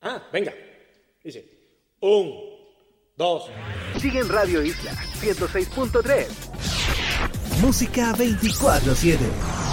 Venga. Dice, 1, 2. Sigue en Radio Isla 106.3. Música 24/7.